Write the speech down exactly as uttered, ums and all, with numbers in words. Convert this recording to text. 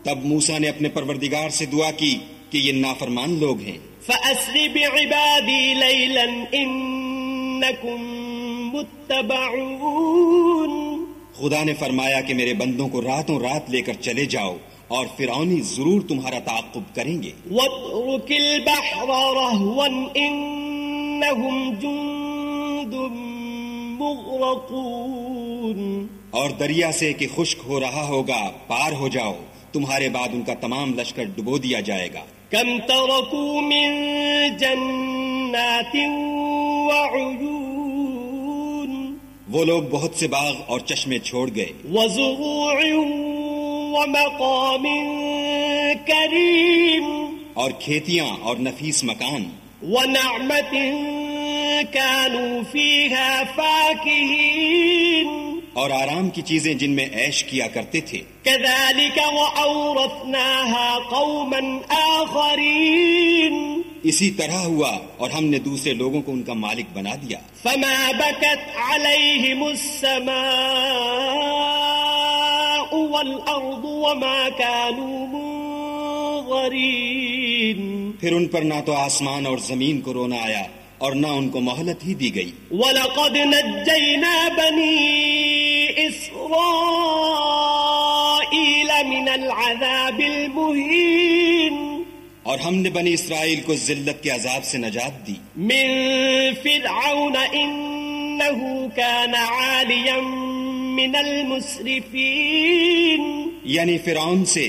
تب موسیٰ نے اپنے پروردگار سے دعا کی کہ یہ نافرمان لوگ ہیں. فَأَسْرِ بِعِبَادِي لَيْلًا إِنَّكُمْ مُتَّبَعُونَ. خدا نے فرمایا کہ میرے بندوں کو راتوں رات لے کر چلے جاؤ اور فرعونی ضرور تمہارا تعاقب کریں گے. وَاتْرُكِ الْبَحْرَ رَهْوًا إِنَّهُمْ جُندٌ مُغْرَقُونَ. اور دریا سے کہ خشک ہو رہا ہوگا پار ہو جاؤ، تمہارے بعد ان کا تمام لشکر ڈبو دیا جائے گا. كَمْ تَرَكُوا مِن جَنَّاتٍ وَعُيُونٍ. وہ لوگ بہت سے باغ اور چشمے چھوڑ گئے. وَزُرُوعٍ وَمَقَامٍ كَرِيمٍ. اور کھیتیاں اور نفیس مکان. وَنَعْمَةٍ كَانُوا فِيهَا فَاكِهِينَ. اور آرام کی چیزیں جن میں عیش کیا کرتے تھے. كَذَلِكَ وَأَوْرَثْنَاهَا قَوْمًا آخَرِينَ. اسی طرح ہوا اور ہم نے دوسرے لوگوں کو ان کا مالک بنا دیا. فَمَا بَكَتْ عَلَيْهِمُ السَّمَاءُ وَالْأَرْضُ وَمَا كَانُوا مُنظَرِينَ. پھر ان پر نہ تو آسمان اور زمین کو رونا آیا اور نہ ان کو مہلت ہی دی گئی. وَلَقَدْ نَجَّيْنَا بَنِي إِسْرَائِيلَ مِنَ الْعَذَابِ الْمُهِينِ. اور ہم نے بنی اسرائیل کو ذلت کے عذاب سے نجات دی. من فرعون إِنَّهُ كَانَ عَالِيًا من المسرفين. یعنی فرعون سے